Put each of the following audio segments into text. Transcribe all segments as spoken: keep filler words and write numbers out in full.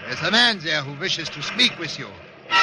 There's a man there who wishes to speak with you.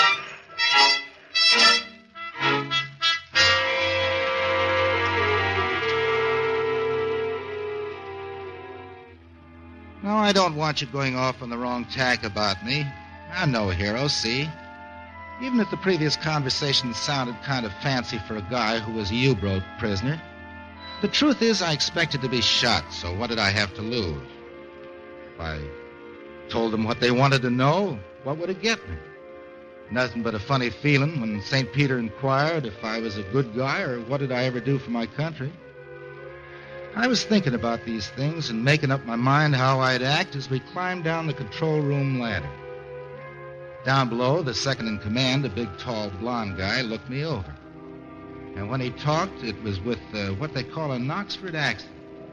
No, I don't want you going off on the wrong tack about me. I'm no hero, see? Even if the previous conversation sounded kind of fancy for a guy who was a U-boat prisoner, the truth is I expected to be shot, so what did I have to lose? If I told them what they wanted to know, what would it get me? Nothing but a funny feeling when Saint Peter inquired if I was a good guy or what did I ever do for my country. I was thinking about these things and making up my mind how I'd act as we climbed down the control room ladder. Down below, the second in command, a big, tall, blond guy, looked me over. And when he talked, it was with uh, what they call an Oxford accent.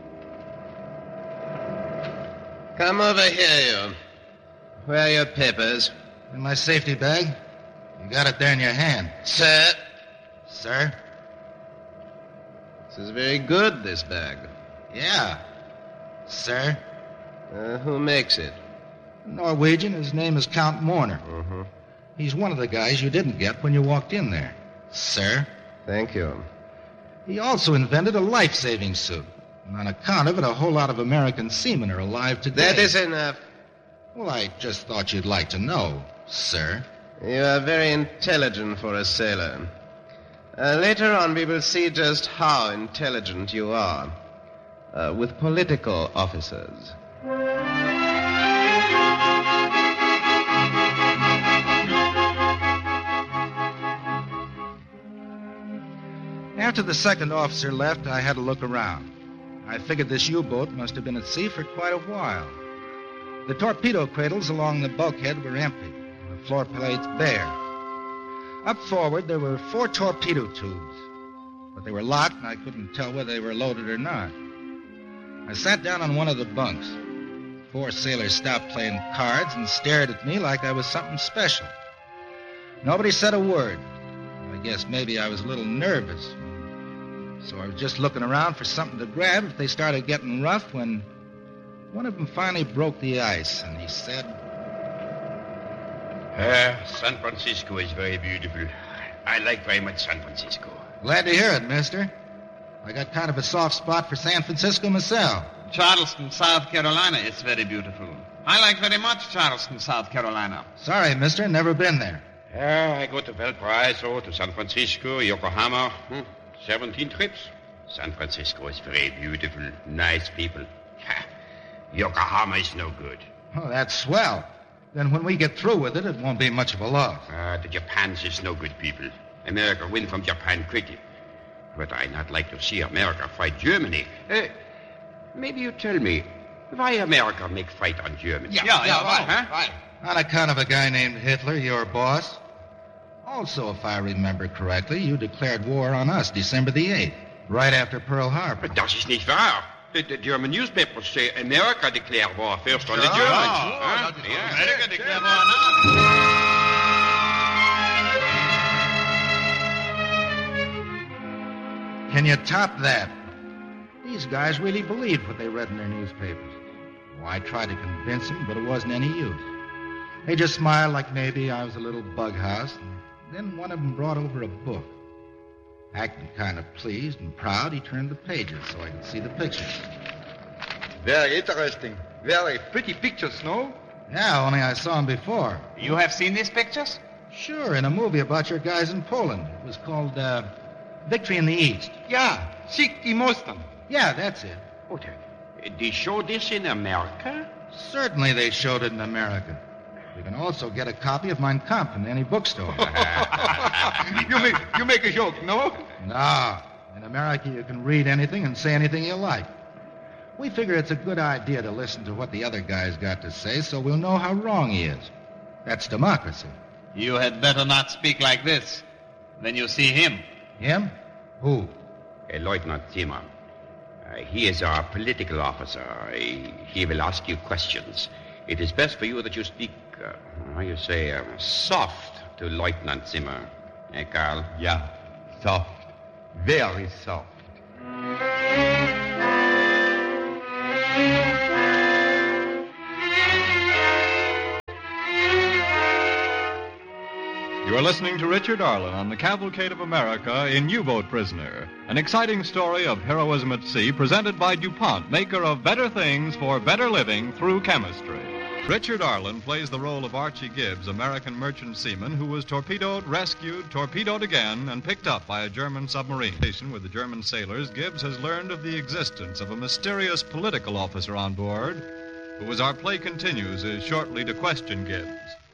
Come over here, you. Where are your papers? In my safety bag. You got it there in your hand. Sir? Sir? This is very good, this bag. Yeah. Sir? Uh, who makes it? A Norwegian. His name is Count Morner. Mm-hmm. He's one of the guys you didn't get when you walked in there. Sir? Thank you. He also invented a life-saving suit. And on account of it, a whole lot of American seamen are alive today. That is enough. Well, I just thought you'd like to know, sir. You are very intelligent for a sailor. Uh, later on, we will see just how intelligent you are. Uh, with political officers. After the second officer left, I had to look around. I figured this U-boat must have been at sea for quite a while. The torpedo cradles along the bulkhead were empty, and the floor plates bare. Up forward, there were four torpedo tubes, but they were locked, and I couldn't tell whether they were loaded or not. I sat down on one of the bunks. Four sailors stopped playing cards and stared at me like I was something special. Nobody said a word. I guess maybe I was a little nervous. So I was just looking around for something to grab if they started getting rough when one of them finally broke the ice, and he said, Uh, San Francisco is very beautiful. I like very much San Francisco. Glad to hear it, mister. I got kind of a soft spot for San Francisco myself. Charleston, South Carolina is very beautiful. I like very much Charleston, South Carolina. Sorry, mister, never been there. Yeah, I go to Valparaiso, to San Francisco, Yokohama. Hmm, Seventeen trips. San Francisco is very beautiful, nice people. Ha, Yokohama is no good. Oh, that's swell. Then when we get through with it, it won't be much of a loss. Uh, the Japans is no good people. America win from Japan quickly. But I not like to see America fight Germany. Uh, maybe you tell me, why America make fight on Germany? Yeah, yeah, yeah right, huh? right. On account of a guy named Hitler, your boss. Also, if I remember correctly, you declared war on us December the eighth, right after Pearl Harbor. But das ist nicht wahr. The, the German newspapers say America declared war first on the Oh, Germans. oh, huh? that is Yeah. America declared war on us. Can you top that? These guys really believed what they read in their newspapers. Well, I tried to convince them, but it wasn't any use. They just smiled like maybe I was a little bug house, and then one of them brought over a book. Acting kind of pleased and proud, he turned the pages so I could see the pictures. Very interesting. Very pretty pictures, no? Yeah, only I saw them before. You have seen these pictures? Sure, in a movie about your guys in Poland. It was called uh, Victory in the East. Yeah, Sieg die Mustern. Yeah, that's it. Okay. They show this in America? Certainly they showed it in America. You can also get a copy of Mein Kampf in any bookstore. you make you make a joke, no? No. In America, you can read anything and say anything you like. We figure it's a good idea to listen to what the other guy's got to say so we'll know how wrong he is. That's democracy. You had better not speak like this. Then you see him. Him? Who? Uh, Lieutenant Zimmer. Uh, he is our political officer. Uh, he will ask you questions. It is best for you that you speak, uh, how you say, uh, soft to Lieutenant Zimmer. Eh, Carl? Yeah, soft. Very soft. You're listening to Richard Arlen on the Cavalcade of America in U-Boat Prisoner, an exciting story of heroism at sea presented by DuPont, maker of better things for better living through chemistry. Richard Arlen plays the role of Archie Gibbs, American merchant seaman who was torpedoed, rescued, torpedoed again, and picked up by a German submarine. With the German sailors, Gibbs has learned of the existence of a mysterious political officer on board, who, as our play continues, is shortly to question Gibbs.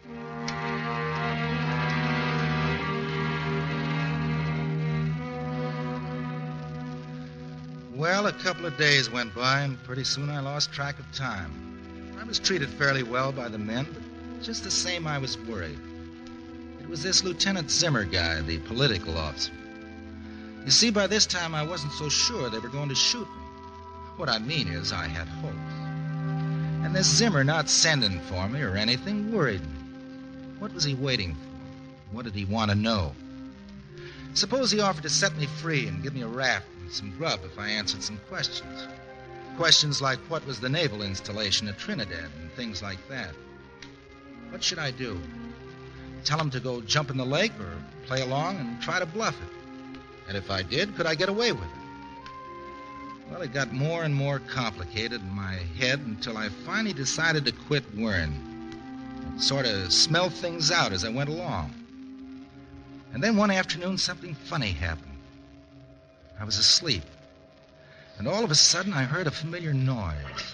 Well, a couple of days went by, and pretty soon I lost track of time. I was treated fairly well by the men, but just the same I was worried. It was this Lieutenant Zimmer guy, the political officer. You see, by this time I wasn't so sure they were going to shoot me. What I mean is I had hopes. And this Zimmer not sending for me or anything worried me. What was he waiting for? What did he want to know? Suppose he offered to set me free and give me a raft and some grub if I answered some questions. Questions like what was the naval installation at Trinidad and things like that. What should I do? Tell him to go jump in the lake or play along and try to bluff it? And if I did, could I get away with it? Well, it got more and more complicated in my head until I finally decided to quit worrying. And sort of smell things out as I went along. And then one afternoon, something funny happened. I was asleep. And all of a sudden, I heard a familiar noise.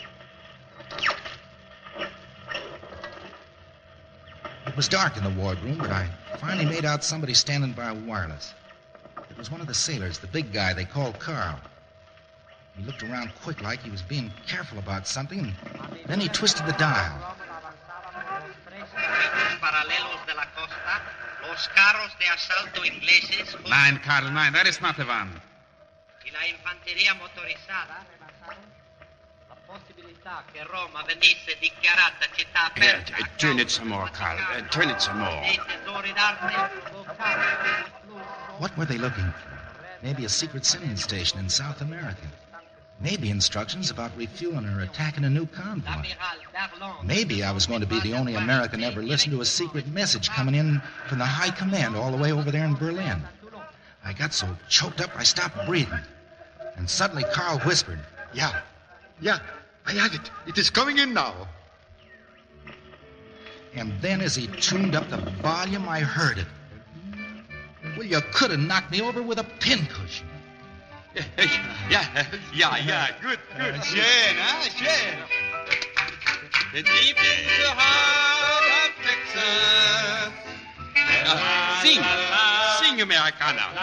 It was dark in the wardroom, but I finally made out somebody standing by a wireless. It was one of the sailors, the big guy they called Carl. He looked around quick like he was being careful about something, and then he twisted the dial. Nine, Carl, nine. That is not the one. La infanteria motorizzata, la possibilità che Roma venisse dichiarata città aperta. Uh, turn it some more, Carl. Uh, turn it some more. What were they looking for? Maybe a secret sending station in South America. Maybe instructions about refueling or attacking a new convoy. Maybe I was going to be the only American ever listened to a secret message coming in from the high command all the way over there in Berlin. I got so choked up I stopped breathing. And suddenly Carl whispered, Yeah, yeah, I have it. It is coming in now. And then as he tuned up the volume, I heard it. Well, you could have knocked me over with a pincushion. Yeah, yeah, yeah, good, good. Schön, huh? Schön. The deep in the heart of Texas. Uh, sing, sing, Americana.